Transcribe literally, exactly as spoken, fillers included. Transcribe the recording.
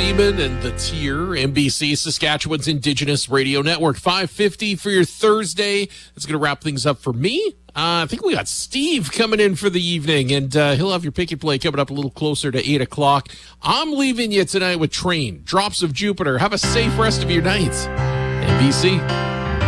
Freeman and the Tier, N B C, Saskatchewan's Indigenous Radio Network. five fifty for your Thursday. That's going to wrap things up for me. Uh, I think we got Steve coming in for the evening, and uh, he'll have your pick and play coming up a little closer to eight o'clock. I'm leaving you tonight with Train, Drops of Jupiter. Have a safe rest of your night. N B C.